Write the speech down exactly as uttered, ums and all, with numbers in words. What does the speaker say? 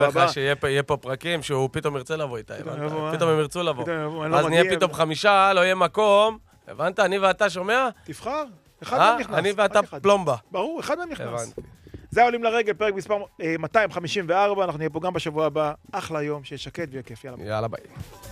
לך שיהיה פה פרקים שהוא פתאום ירצה לבוא איתה, פתאום הם ירצו לבוא. אז נהיה פתאום חמישה, לא יהיה מקום, הבנת? אני ואתה שומע? תבחר, אחד מהם נכנס. אני ואתה פלומבה. ברור, אחד מהם נכנס. זה עולים לרגל, פרק מספר מאתיים חמישים וארבע, אנחנו נהיה פה גם בשבוע הבא. אחלה יום, שיהיה שקט ויהיה כיף. יאללה ביי.